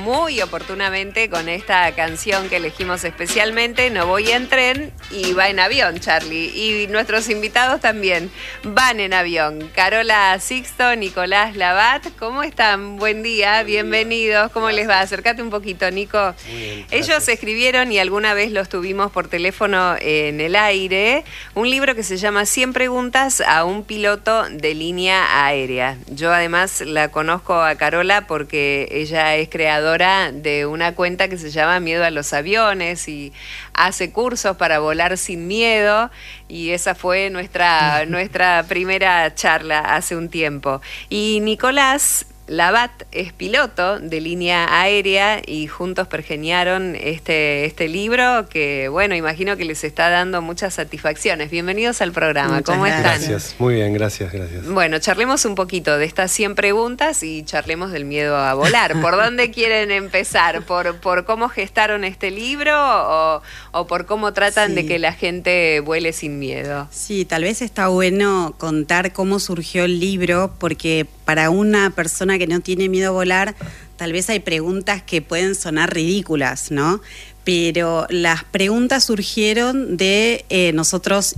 muy oportunamente con esta canción que elegimos especialmente, No voy en tren, y va en avión, Charlie. Y nuestros invitados también van en avión. Carola Sixto, Nicolás Labat, ¿cómo están? Buen día, bienvenidos. ¿Cómo les va? Acércate un poquito, Nico. Muy bien, ellos escribieron, y alguna vez los tuvimos por teléfono en el aire, un libro que se llama 100 preguntas a un piloto de línea aérea. Yo además la conozco a Carola porque ella es creadora de una cuenta que se llama Miedo a los Aviones y hace cursos para volar sin miedo, y esa fue nuestra primera charla hace un tiempo. Y Nicolás Labat es piloto de línea aérea y juntos pergeniaron este libro que, bueno, imagino que les está dando muchas satisfacciones. Bienvenidos al programa. ¿Cómo están? Gracias, muy bien, gracias. Bueno, charlemos un poquito de estas 100 preguntas y charlemos del miedo a volar. ¿Por dónde quieren empezar? ¿Por cómo gestaron este libro o por cómo tratan de que la gente vuele sin miedo? Sí, tal vez está bueno contar cómo surgió el libro, porque para una persona que no tiene miedo a volar, tal vez hay preguntas que pueden sonar ridículas, ¿no? Pero las preguntas surgieron de nosotros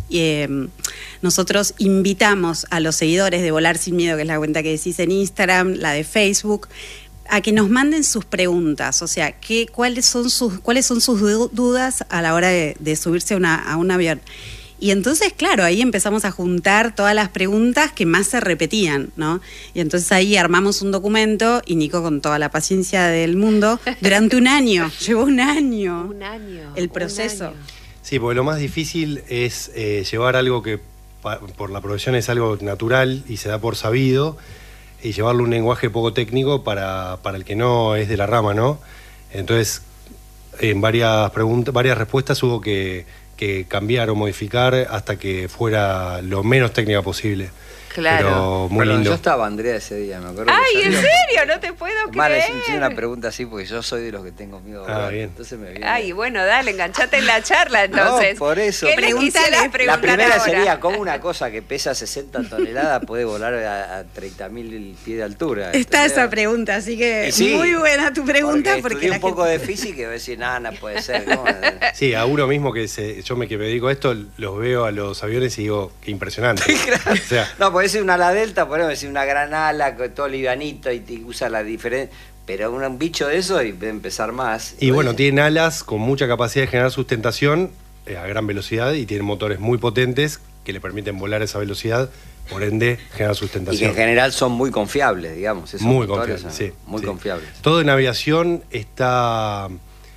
invitamos a los seguidores de Volar Sin Miedo, que es la cuenta que decís en Instagram, la de Facebook, a que nos manden sus preguntas, o sea, cuáles son sus dudas a la hora de subirse a un avión. Y entonces, claro, ahí empezamos a juntar todas las preguntas que más se repetían, ¿no? Y entonces ahí armamos un documento, y Nico, con toda la paciencia del mundo, durante un año, llevó un año el proceso. Sí, porque lo más difícil es llevar algo que por la profesión es algo natural y se da por sabido, y llevarlo a un lenguaje poco técnico para el que no es de la rama, ¿no? Entonces, en varias respuestas hubo que cambiar o modificar hasta que fuera lo menos técnica posible. Claro. Pero muy lindo. Yo estaba, Andrea, ese día, me acuerdo. ¡Ay, en serio! No te puedo creer. Mal, hice una pregunta así porque yo soy de los que tengo miedo. Bien. Entonces me viene. Ay, bueno, dale, enganchate en la charla entonces. No, por eso. ¿Qué les quisieras preguntar la primera ahora? sería cómo una cosa que pesa 60 toneladas puede volar a 30.000 pies de altura. Está esa pregunta, así que sí, muy buena tu pregunta. Porque estudié un poco de física y voy a decir, nada, puede ser. ¿Cómo? Sí, a uno mismo que me dedico a esto, los veo a los aviones y digo, qué impresionante. Claro. O sea, no, puede ser una ala delta, podemos decir una gran ala, todo livianito y te usa la diferencia. Pero un bicho de eso y puede empezar más. Y bueno, tienen alas con mucha capacidad de generar sustentación a gran velocidad y tienen motores muy potentes que le permiten volar a esa velocidad, por ende generar sustentación. Y que en general son muy confiables, digamos. Esos muy motores confiables, sí. Muy confiables. Todo en aviación está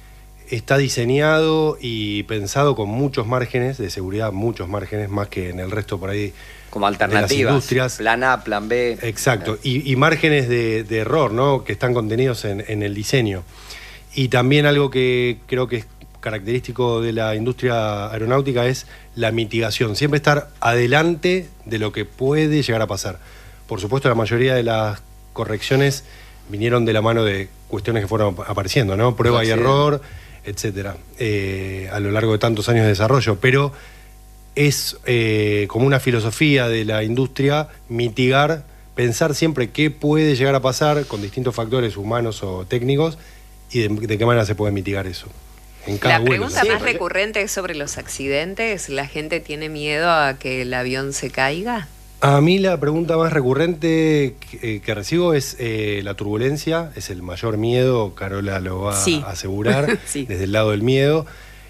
diseñado y pensado con muchos márgenes de seguridad, muchos márgenes, más que en el resto por ahí. Como alternativas, de las industrias. Plan A, plan B. Exacto, y márgenes de error, ¿no? Que están contenidos en el diseño. Y también algo que creo que es característico de la industria aeronáutica es la mitigación, siempre estar adelante de lo que puede llegar a pasar. Por supuesto, la mayoría de las correcciones vinieron de la mano de cuestiones que fueron apareciendo, ¿no? Prueba y error, etcétera, a lo largo de tantos años de desarrollo, pero es como una filosofía de la industria mitigar, pensar siempre qué puede llegar a pasar con distintos factores humanos o técnicos y de qué manera se puede mitigar eso. En cada la vuelo, pregunta más recurrente es sobre los accidentes. ¿La gente tiene miedo a que el avión se caiga? A mí la pregunta más recurrente que recibo es la turbulencia, es el mayor miedo, Carola lo va a asegurar, sí. Desde el lado del miedo.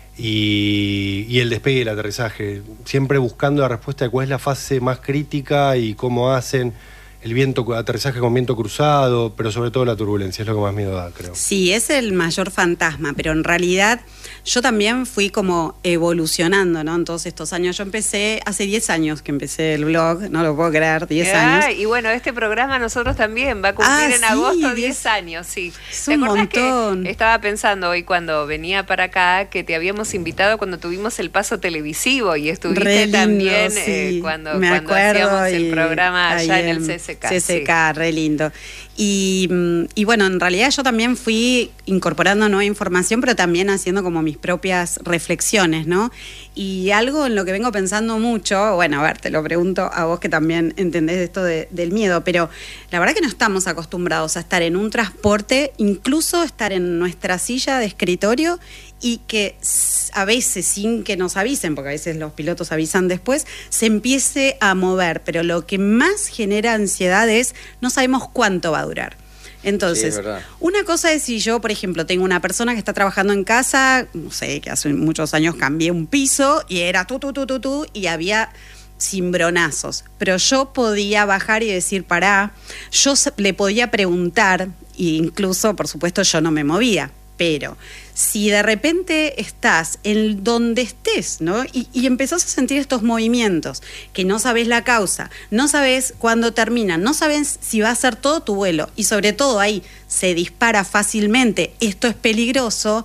Y el despegue y el aterrizaje, siempre buscando la respuesta de cuál es la fase más crítica y cómo hacen el aterrizaje con viento cruzado, pero sobre todo la turbulencia, es lo que más miedo da, creo. Sí, es el mayor fantasma, pero en realidad yo también fui como evolucionando, ¿no? En todos estos años. Yo empecé, hace 10 años que empecé el blog, no lo puedo creer, 10 años. Y bueno, este programa nosotros también va a cumplir en agosto 10 años, sí. Es ¿Te un acordás montón. que estaba pensando hoy cuando venía para acá que te habíamos invitado cuando tuvimos el paso televisivo y estuviste Re lindo, también sí. cuando Me acuerdo, hacíamos el programa allá en el CSK. CSK, re lindo. Y bueno, en realidad yo también fui incorporando nueva información, pero también haciendo como mis propias reflexiones, ¿no? Y algo en lo que vengo pensando mucho, bueno, a ver, te lo pregunto a vos que también entendés esto del miedo, pero la verdad que no estamos acostumbrados a estar en un transporte, incluso estar en nuestra silla de escritorio y que a veces, sin que nos avisen, porque a veces los pilotos avisan después, se empiece a mover, pero lo que más genera ansiedad es no sabemos cuánto va a durar. Entonces, sí, una cosa es si yo, por ejemplo, tengo una persona que está trabajando en casa, no sé, que hace muchos años cambié un piso y era tú, y había cimbronazos, pero yo podía bajar y decir, pará, yo le podía preguntar, e incluso, por supuesto, yo no me movía, pero si de repente estás en donde estés, ¿no? Y empezás a sentir estos movimientos, que no sabes la causa, no sabes cuándo terminan, no sabes si va a ser todo tu vuelo, y sobre todo ahí se dispara fácilmente, esto es peligroso,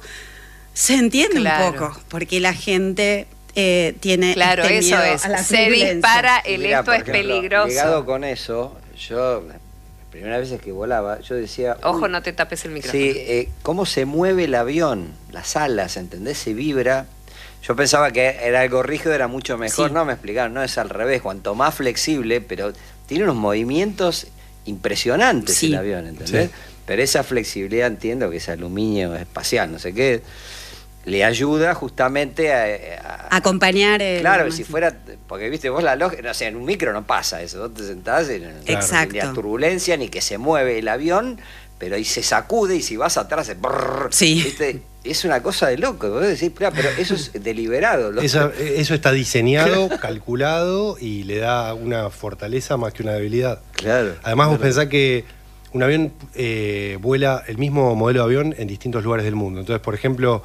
se entiende un poco, porque la gente tiene claro, este eso miedo es, a la se turbulencia. dispara el Mirá, esto por es ejemplo, peligroso. Ligado con eso, yo... Primeras veces que volaba, yo decía... Ojo, no te tapes el micrófono. Sí, cómo se mueve el avión, las alas, ¿entendés? Se vibra. Yo pensaba que era algo rígido, era mucho mejor. Sí. No, me explicaron, no, es al revés. Cuanto más flexible, pero tiene unos movimientos impresionantes Sí. el avión, ¿entendés? Sí. Pero esa flexibilidad, entiendo que es aluminio espacial, no sé qué, le ayuda justamente a Acompañar claro, si fuera, porque viste vos la lógica, no sé, en un micro no pasa eso, vos te sentás y Exacto. ni a turbulencia, ni que se mueve el avión, pero ahí se sacude y si vas atrás, brrr, Sí. ¿viste? Es una cosa de loco, vos decís, pero eso es deliberado. Eso está diseñado, calculado y le da una fortaleza más que una debilidad. Claro. Además vos pensás que un avión vuela el mismo modelo de avión en distintos lugares del mundo. Entonces, por ejemplo,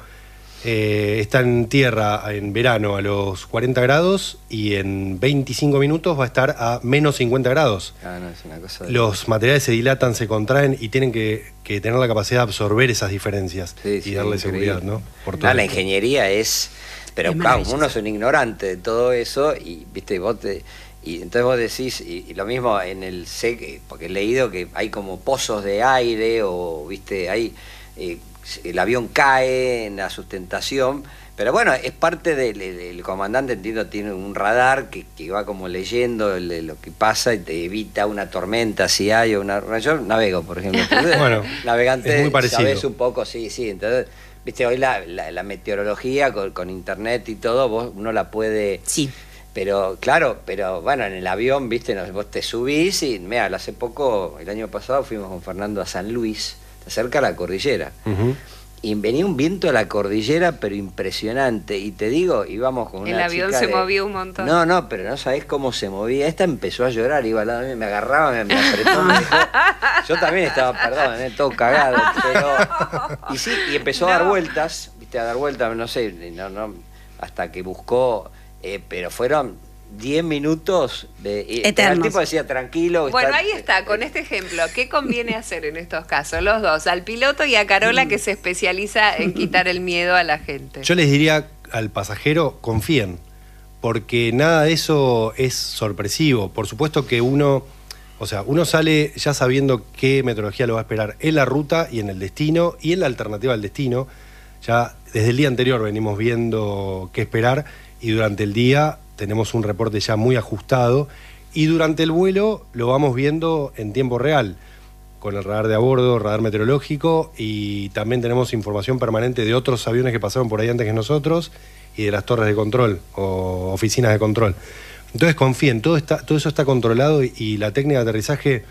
está en tierra en verano a los 40 grados y en 25 minutos va a estar a menos 50 grados. Ah, no, es una cosa de Los materiales se dilatan, se contraen y tienen que tener la capacidad de absorber esas diferencias Sí, y sí, darle increíble. seguridad, ¿no? Por No, todo la esto. ingeniería es... Pero Es claro, maravilloso. uno es un ignorante de todo eso y, viste, y entonces vos decís, y lo mismo en el porque he leído que hay como pozos de aire o, viste, hay... el avión cae en la sustentación, pero bueno, es parte del comandante, entiendo, tiene un radar que va como leyendo lo que pasa y te evita una tormenta si hay o una... Yo navego, por ejemplo. Entonces, Bueno, navegante, es muy parecido. sabés un poco, sí, entonces, viste, hoy la meteorología con internet y todo, uno la puede... Sí. Pero claro, bueno, en el avión, viste, vos te subís y, mira, hace poco, el año pasado fuimos con Fernando a San Luis, cerca a la cordillera. Ujú. Y venía un viento a la cordillera, pero impresionante. Y te digo, íbamos con una El avión chica se de... movió un montón. No, pero no sabés cómo se movía. Esta empezó a llorar, iba al lado de mí, me agarraba, me apretó, me dijo... Yo también estaba, perdón, todo cagado, pero... Y sí, y empezó a dar vueltas, viste, a dar vueltas, no sé, hasta que buscó... pero fueron 10 minutos de... Eternos. El tipo decía, tranquilo... Bueno, ahí está, con este ejemplo, ¿qué conviene hacer en estos casos? Los dos, al piloto y a Carola, que se especializa en quitar el miedo a la gente. Yo les diría al pasajero, confíen, porque nada de eso es sorpresivo. Por supuesto que uno sale ya sabiendo qué meteorología lo va a esperar en la ruta y en el destino y en la alternativa al destino. Ya desde el día anterior venimos viendo qué esperar y durante el día tenemos un reporte ya muy ajustado y durante el vuelo lo vamos viendo en tiempo real con el radar de a bordo, radar meteorológico, y también tenemos información permanente de otros aviones que pasaron por ahí antes que nosotros y de las torres de control o oficinas de control. Entonces confíen, todo eso está controlado y la técnica de aterrizaje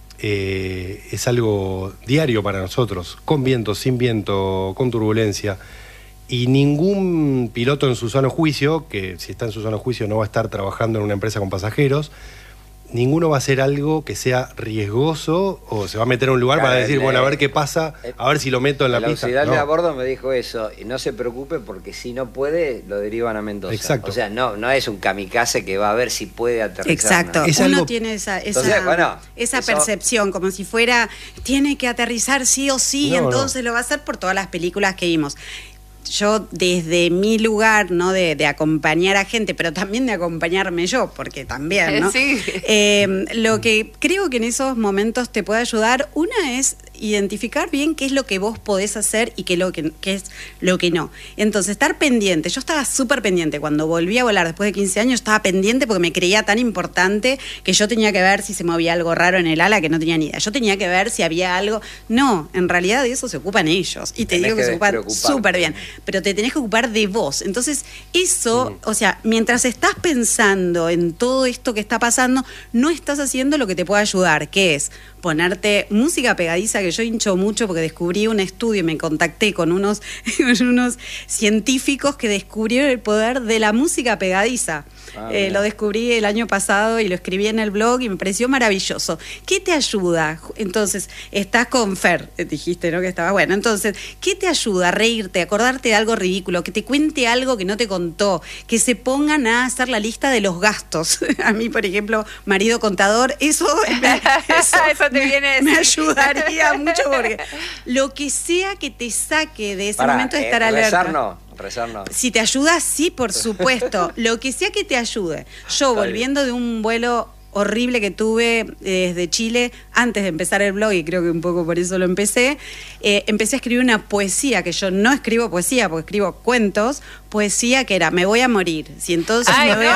es algo diario para nosotros, con viento, sin viento, con turbulencia. Y ningún piloto en su sano juicio, que si está en su sano juicio no va a estar trabajando en una empresa con pasajeros, ninguno va a hacer algo que sea riesgoso o se va a meter a un lugar Claro, para decir, bueno, a ver qué pasa, a ver si lo meto en la el pista. auxiliar No. de a bordo me dijo eso, y no se preocupe porque si no puede, lo derivan a Mendoza. Exacto. O sea, no es un kamikaze que va a ver si puede aterrizar. Exacto, ¿no? Es uno algo- tiene esa Entonces, bueno, eso- percepción, como si fuera, tiene que aterrizar sí o sí, No, entonces lo va a hacer por todas las películas que vimos. yo desde mi lugar, ¿no? De acompañar a gente, pero también de acompañarme yo, porque también, ¿no? Sí. Lo que creo que en esos momentos te puede ayudar, una es identificar bien qué es lo que vos podés hacer y qué es lo que no. Entonces, estar pendiente. Yo estaba súper pendiente. Cuando volví a volar después de 15 años, estaba pendiente porque me creía tan importante que yo tenía que ver si se movía algo raro en el ala que no tenía ni idea. Yo tenía que ver si había algo. No, en realidad de eso se ocupan ellos. Y te digo que se ocupan súper bien. Pero te tenés que ocupar de vos. Entonces, eso, o sea, mientras estás pensando en todo esto que está pasando, no estás haciendo lo que te puede ayudar, que es ponerte música pegadiza, que yo hincho mucho porque descubrí un estudio y me contacté con unos científicos que descubrieron el poder de la música pegadiza. Lo descubrí el año pasado y lo escribí en el blog y me pareció maravilloso. ¿Qué te ayuda? Entonces, estás con Fer, dijiste, ¿no? Que estaba bueno. Entonces, ¿qué te ayuda? A reírte, acordarte de algo ridículo, que te cuente algo que no te contó, que se pongan a hacer la lista de los gastos. A mí, por ejemplo, marido contador, eso me ayudaría mucho, porque lo que sea que te saque de ese momento de estar alerta. Rezar no. Si te ayuda, sí, por supuesto. Lo que sea que te ayude. Yo, volviendo de un vuelo horrible que tuve desde Chile, antes de empezar el blog, y creo que un poco por eso lo empecé a escribir una poesía, que yo no escribo poesía, porque escribo cuentos, poesía que era, me voy a morir. Si entonces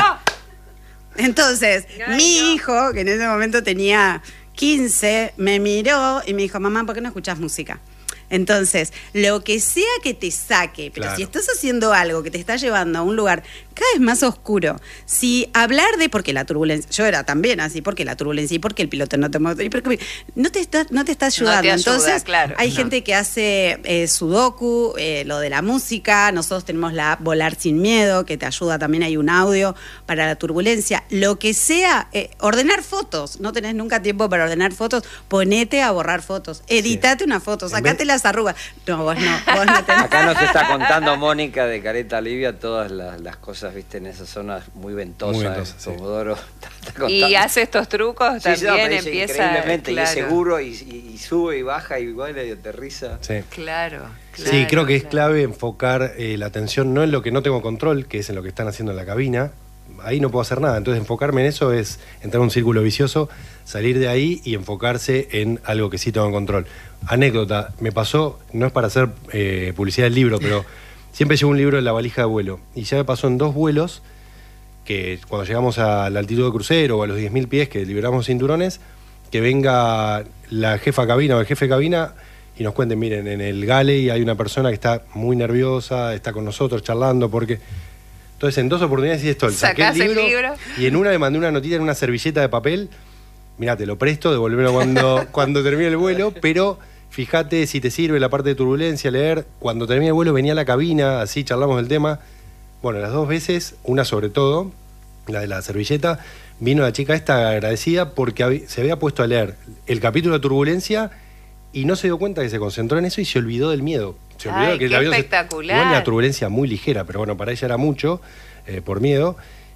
Entonces, mi hijo, que en ese momento tenía 15, me miró y me dijo, mamá, ¿por qué no escuchás música? Entonces, lo que sea que te saque, pero si estás haciendo algo que te está llevando a un lugar cada vez más oscuro, si hablar de, porque la turbulencia, yo era también así, porque la turbulencia y porque el piloto no te mueve, no te está ayudando. No te ayuda, entonces, claro, hay gente que hace sudoku, lo de la música, nosotros tenemos la app Volar Sin Miedo, que te ayuda, también hay un audio para la turbulencia, lo que sea, ordenar fotos, no tenés nunca tiempo para ordenar fotos, ponete a borrar fotos, editate una foto, sacate las arrugas. No, vos no tenés. Acá nos está contando Mónica de Careta Livia todas las cosas, viste, en esas zonas muy ventosas, Comodoro. Y hace estos trucos también, empieza increíblemente, y es seguro, y sube y baja y vuela y aterriza. Sí. Claro. Sí, creo que es clave enfocar la atención no en lo que no tengo control, que es en lo que están haciendo en la cabina. Ahí no puedo hacer nada, entonces enfocarme en eso es entrar en un círculo vicioso, salir de ahí y enfocarse en algo que sí tengo en control. Anécdota, me pasó, no es para hacer publicidad del libro, pero siempre llevo un libro en la valija de vuelo, y ya me pasó en 2 vuelos, que cuando llegamos a la altitud de crucero o a los 10.000 pies que liberamos cinturones, que venga la jefa cabina o el jefe cabina y nos cuenten, miren, en el galley hay una persona que está muy nerviosa, está con nosotros charlando porque... Entonces, en 2 oportunidades hice esto, saqué el libro y en una me mandé una notita en una servilleta de papel. Mirá, te lo presto, devolverlo cuando termine el vuelo, pero fíjate si te sirve la parte de turbulencia, leer. Cuando termine el vuelo venía a la cabina, así charlamos del tema. Bueno, las 2 veces, una sobre todo, la de la servilleta, vino la chica esta agradecida porque se había puesto a leer el capítulo de turbulencia y no se dio cuenta que se concentró en eso y se olvidó del miedo. Se olvidó que el avión espectacular. Igual una turbulencia muy ligera, pero bueno, para ella era mucho, por miedo.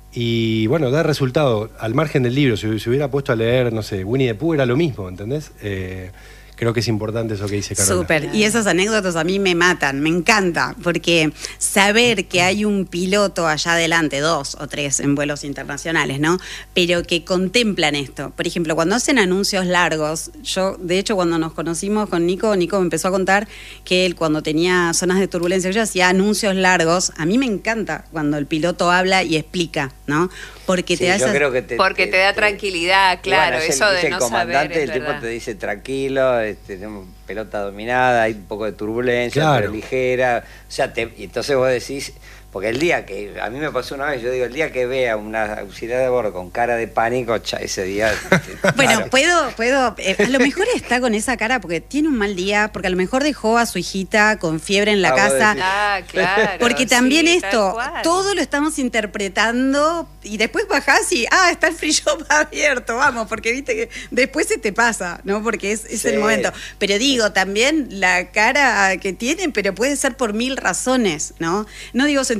Y bueno, da resultado, al margen del libro, si se hubiera puesto a leer, no sé, Winnie the Pooh era lo mismo, ¿entendés? Creo que es importante eso que dice Carola. Súper, y esas anécdotas a mí me matan, me encanta, porque saber que hay un piloto allá adelante, 2 o 3 en vuelos internacionales, ¿no? Pero que contemplan esto. Por ejemplo, cuando hacen anuncios largos, yo, de hecho, cuando nos conocimos con Nico me empezó a contar que él cuando tenía zonas de turbulencia, yo hacía anuncios largos. A mí me encanta cuando el piloto habla y explica, ¿no? Porque te da porque te da tranquilidad, claro, bueno, eso de el no comandante, saber. El tipo te dice tranquilo, tenemos pelota dominada, hay un poco de turbulencia, pero ligera. O sea, y entonces vos decís, porque el día que, a mí me pasó una vez, yo digo, el día que vea una auxiliar de bordo con cara de pánico, ese día... Bueno, puedo a lo mejor está con esa cara porque tiene un mal día, porque a lo mejor dejó a su hijita con fiebre en la casa. Claro. Porque también esto, todo lo estamos interpretando y después bajás y, está el free shop abierto, vamos, porque viste que después se te pasa, ¿no? Porque es el momento. Pero digo, también la cara que tienen, pero puede ser por 1000 razones, ¿no? No digo sentido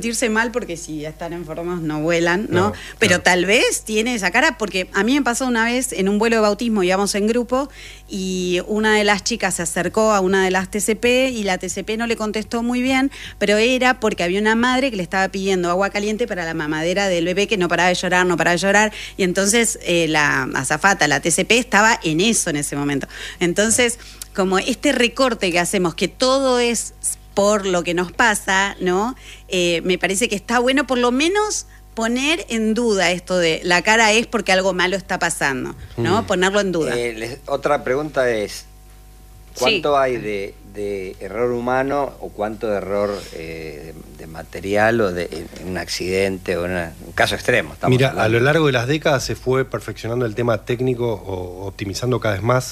sentirse mal porque si están enfermos no vuelan, ¿no? No, Pero claro. tal vez tiene esa cara, porque a mí me pasó una vez en un vuelo de bautismo, íbamos en grupo y una de las chicas se acercó a una de las TCP y la TCP no le contestó muy bien, pero era porque había una madre que le estaba pidiendo agua caliente para la mamadera del bebé que no paraba de llorar, y entonces la azafata, la TCP, estaba en eso en ese momento. Entonces, como este recorte que hacemos, que todo es por lo que nos pasa, ¿no? Me parece que está bueno por lo menos poner en duda esto de la cara es porque algo malo está pasando, ¿no? Ponerlo en duda. Otra pregunta es, ¿cuánto hay de error humano o cuánto de error de material o de en un accidente o en un caso extremo? Mira, hablando. a lo largo de las décadas se fue perfeccionando el tema técnico o optimizando cada vez más,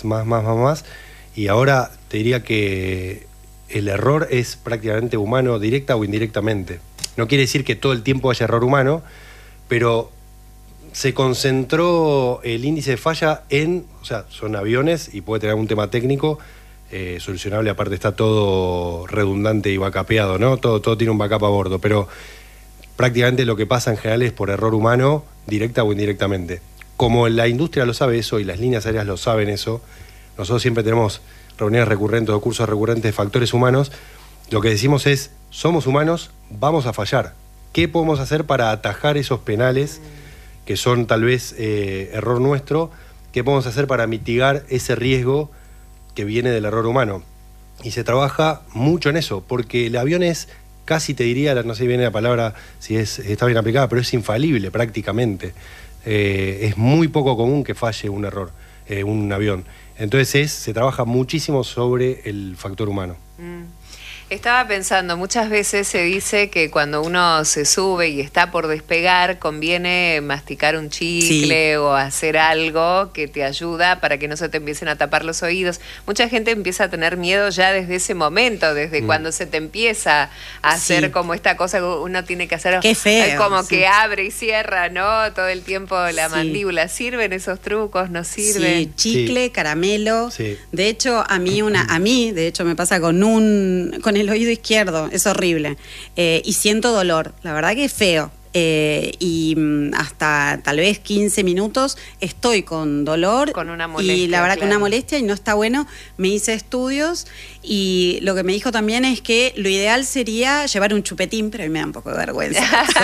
y ahora te diría que el error es prácticamente humano, directa o indirectamente. No quiere decir que todo el tiempo haya error humano, pero se concentró el índice de falla o sea, son aviones y puede tener algún tema técnico solucionable, aparte está todo redundante y backupeado, ¿no? Todo tiene un backup a bordo, pero prácticamente lo que pasa en general es por error humano, directa o indirectamente. Como la industria lo sabe eso y las líneas aéreas lo saben eso, nosotros siempre tenemos reuniones recurrentes o cursos recurrentes de factores humanos. Lo que decimos es, somos humanos, vamos a fallar. ¿Qué podemos hacer para atajar esos penales que son tal vez error nuestro? ¿Qué podemos hacer para mitigar ese riesgo que viene del error humano? Y se trabaja mucho en eso, porque el avión es casi, te diría, no sé si viene la palabra, si está bien aplicada, pero es infalible prácticamente. Es muy poco común que falle un error, un avión. Entonces se trabaja muchísimo sobre el factor humano. Estaba pensando, muchas veces se dice que cuando uno se sube y está por despegar, conviene masticar un chicle o hacer algo que te ayuda para que no se te empiecen a tapar los oídos. Mucha gente empieza a tener miedo ya desde ese momento, desde cuando se te empieza a hacer como esta cosa que uno tiene que hacer. Qué feo. Como que abre y cierra, ¿no? Todo el tiempo la mandíbula. ¿Sirven esos trucos? ¿No sirven? Sí, chicle, caramelo. Sí. De hecho, a mí de hecho me pasa con el oído izquierdo, es horrible. Y siento dolor, la verdad que es feo. Y hasta tal vez 15 minutos estoy con dolor. Con una molestia. Y la verdad que claro. una molestia y no está bueno. Me hice estudios y lo que me dijo también es que lo ideal sería llevar un chupetín, pero a mí me da un poco de vergüenza.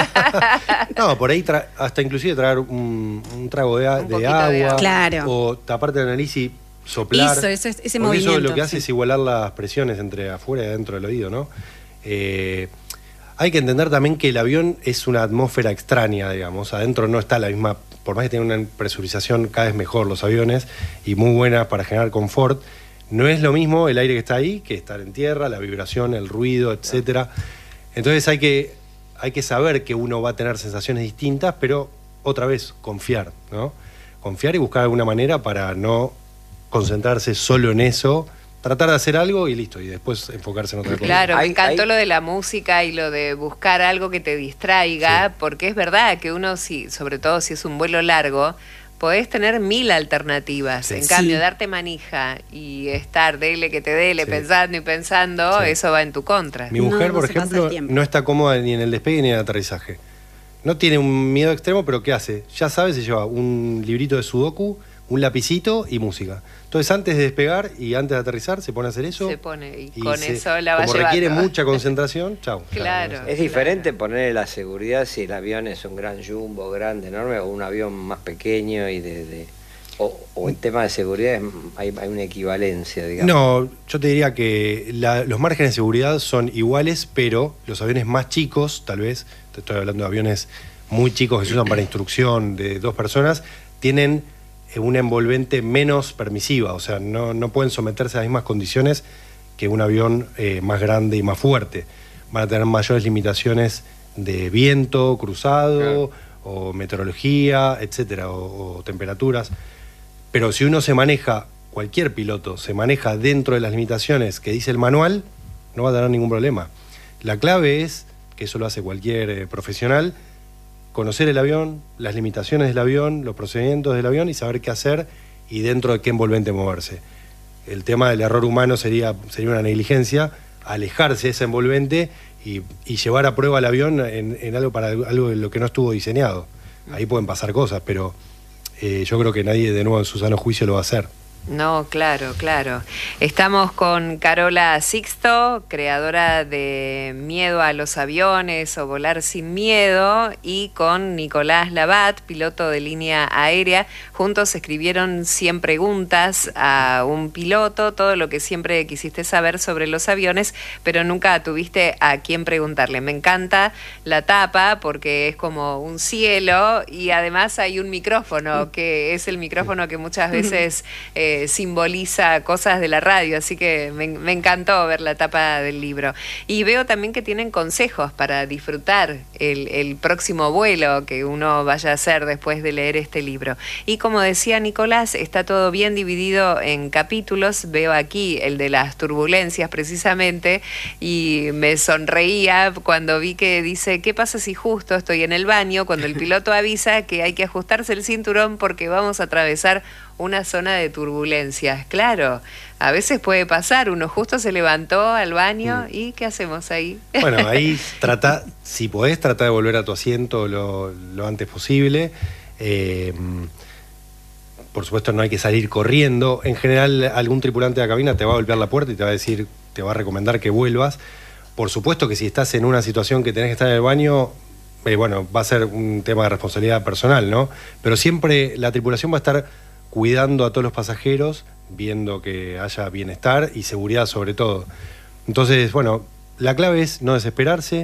No, por ahí hasta inclusive traer un trago de agua. Claro. O taparte la nariz y soplar. Ese Porque movimiento. eso lo que hace es igualar las presiones entre afuera y adentro del oído, ¿no? Hay que entender también que el avión es una atmósfera extraña, digamos. Adentro no está la misma, por más que tenga una presurización cada vez mejor los aviones y muy buena para generar confort, no es lo mismo el aire que está ahí que estar en tierra, la vibración, el ruido, etcétera. Entonces hay que saber que uno va a tener sensaciones distintas, pero otra vez confiar, ¿no? Confiar y buscar alguna manera para no concentrarse solo en eso, tratar de hacer algo y listo, y después enfocarse en otra cosa. Claro, me encantó lo de la música y lo de buscar algo que te distraiga, porque es verdad que uno, sobre todo si es un vuelo largo, podés tener 1000 alternativas. Sí. En cambio, darte manija y estar dele que te dele, pensando y pensando, Sí. eso va en tu contra. Mi mujer, No por se pasa el ejemplo, tiempo. no está cómoda ni en el despegue ni en el aterrizaje. No tiene un miedo extremo, pero ¿qué hace? Ya sabe, se lleva un librito de sudoku, un lapicito y música. Entonces, antes de despegar y antes de aterrizar, se pone a hacer eso. Se pone, y con eso la va como llevando. requiere mucha concentración, chau. Claro. Es diferente ponerle la seguridad si el avión es un gran jumbo, grande, enorme, o un avión más pequeño y o en tema de seguridad hay una equivalencia, digamos. No, yo te diría que los márgenes de seguridad son iguales, pero los aviones más chicos, tal vez, te estoy hablando de aviones muy chicos que se usan para instrucción de 2 personas, tienen una envolvente menos permisiva, o sea, no pueden someterse a las mismas condiciones que un avión más grande y más fuerte. Van a tener mayores limitaciones de viento cruzado, o meteorología, etcétera, o temperaturas. Pero si uno se maneja, cualquier piloto se maneja dentro de las limitaciones que dice el manual, no va a tener ningún problema. La clave es, que eso lo hace cualquier profesional, conocer el avión, las limitaciones del avión, los procedimientos del avión y saber qué hacer y dentro de qué envolvente moverse. El tema del error humano sería una negligencia, alejarse de esa envolvente y llevar a prueba el avión en algo para algo de lo que no estuvo diseñado. Ahí pueden pasar cosas, pero yo creo que nadie de nuevo en su sano juicio lo va a hacer. No, claro, claro. Estamos con Carola Sixto, creadora de Miedo a los aviones o Volar sin miedo, y con Nicolás Labat, piloto de línea aérea. Juntos escribieron 100 preguntas a un piloto, todo lo que siempre quisiste saber sobre los aviones, pero nunca tuviste a quién preguntarle. Me encanta la tapa porque es como un cielo y además hay un micrófono, que es el micrófono que muchas veces simboliza cosas de la radio, así que me encantó ver la tapa del libro. Y veo también que tienen consejos para disfrutar el próximo vuelo que uno vaya a hacer después de leer este libro. Y como decía Nicolás, está todo bien dividido en capítulos. Veo aquí el de las turbulencias precisamente y me sonreía cuando vi que dice: ¿qué pasa si justo estoy en el baño cuando el piloto avisa que hay que ajustarse el cinturón porque vamos a atravesar una zona de turbulencias? Claro, a veces puede pasar, uno justo se levantó al baño y ¿qué hacemos ahí? Bueno, ahí si podés, trata de volver a tu asiento lo antes posible. Por supuesto no hay que salir corriendo. En general algún tripulante de la cabina te va a golpear la puerta y te va a decir, te va a recomendar que vuelvas. Por supuesto que si estás en una situación que tenés que estar en el baño, bueno, va a ser un tema de responsabilidad personal, ¿no? Pero siempre la tripulación va a estar cuidando a todos los pasajeros, viendo que haya bienestar y seguridad sobre todo. Entonces, bueno, la clave es no desesperarse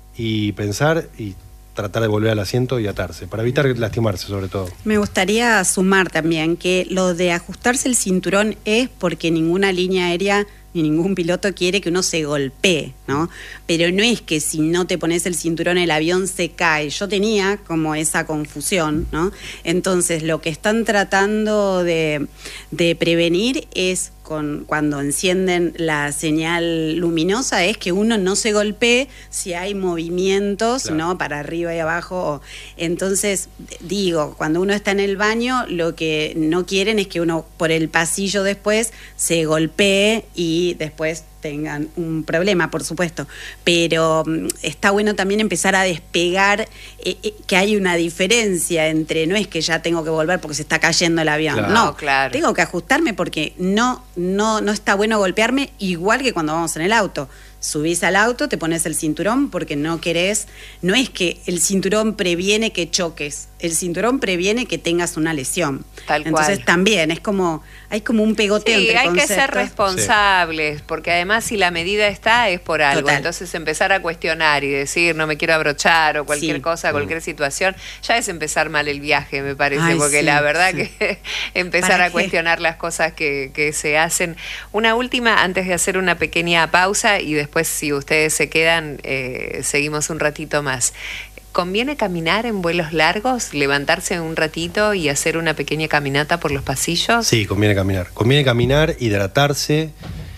y pensar y tratar de volver al asiento y atarse, para evitar lastimarse sobre todo. Me gustaría sumar también que lo de ajustarse el cinturón es porque ninguna línea aérea ni ningún piloto quiere que uno se golpee, ¿no? Pero no es que si no te pones el cinturón el avión se cae. Yo tenía como esa confusión, ¿no? Entonces lo que están tratando de prevenir es cuando encienden la señal luminosa es que uno no se golpee si hay movimientos, claro, ¿no? Para arriba y abajo. Entonces, digo, cuando uno está en el baño, lo que no quieren es que uno por el pasillo después se golpee y después tengan un problema, por supuesto, pero está bueno también empezar a despegar que hay una diferencia entre no es que ya tengo que volver porque se está cayendo el avión, claro, no, claro, tengo que ajustarme porque no está bueno golpearme, igual que cuando vamos en el auto. Subís al auto, te pones el cinturón porque no querés, no es que el cinturón previene que choques, el cinturón previene que tengas una lesión. Tal cual. Entonces también es como, hay como un pegoteo entre hay conceptos. Que ser responsables, porque además si la medida está es por algo. Total. Entonces empezar a cuestionar y decir no me quiero abrochar o cualquier cosa, cualquier situación, ya es empezar mal el viaje, me parece, porque la verdad que empezar a cuestionar las cosas que se hacen. Una última, antes de hacer una pequeña pausa y después si ustedes se quedan, seguimos un ratito más. ¿Conviene caminar en vuelos largos? ¿Levantarse un ratito y hacer una pequeña caminata por los pasillos? Sí, conviene caminar. Conviene caminar, hidratarse.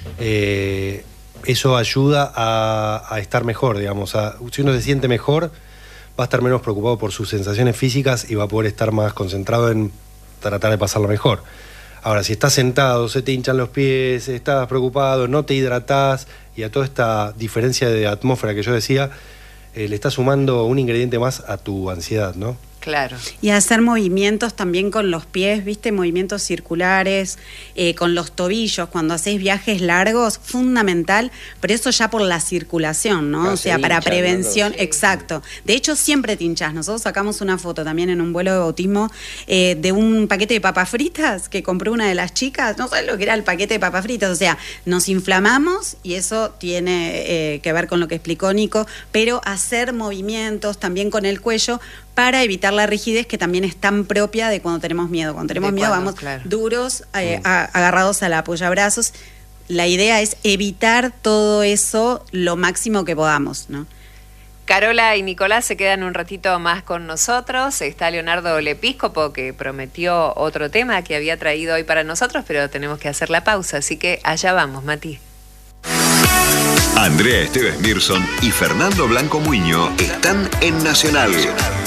Eso ayuda a estar mejor, digamos. Si uno se siente mejor, va a estar menos preocupado por sus sensaciones físicas y va a poder estar más concentrado en tratar de pasarlo mejor. Ahora, si estás sentado, se te hinchan los pies, estás preocupado, no te hidratás, y a toda esta diferencia de atmósfera que yo decía, le estás sumando un ingrediente más a tu ansiedad, ¿no? Claro. Y hacer movimientos también con los pies, ¿viste? Movimientos circulares, con los tobillos, cuando haces viajes largos, fundamental, pero eso ya por la circulación, ¿no? O sea, para prevención, exacto. De hecho, siempre te hinchás. Nosotros sacamos una foto también en un vuelo de bautismo de un paquete de papas fritas que compró una de las chicas. No sabes lo que era el paquete de papas fritas. O sea, nos inflamamos y eso tiene que ver con lo que explicó Nico, pero hacer movimientos también con el cuello para evitar la rigidez que también es tan propia de cuando tenemos miedo. Cuando tenemos miedo vamos duros, agarrados a la apoyabrazos. La idea es evitar todo eso lo máximo que podamos, ¿no? Carola y Nicolás se quedan un ratito más con nosotros. Está Leonardo Lepíscopo, que prometió otro tema que había traído hoy para nosotros, pero tenemos que hacer la pausa, así que allá vamos, Mati. Andrea Esteves Mirson y Fernando Blanco Muño están en Nacional,